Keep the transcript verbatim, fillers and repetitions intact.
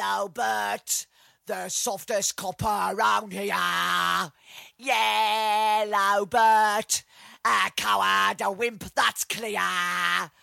Yellow Bert, the softest copper around here. Yellow Bert, a coward, a wimp, that's clear.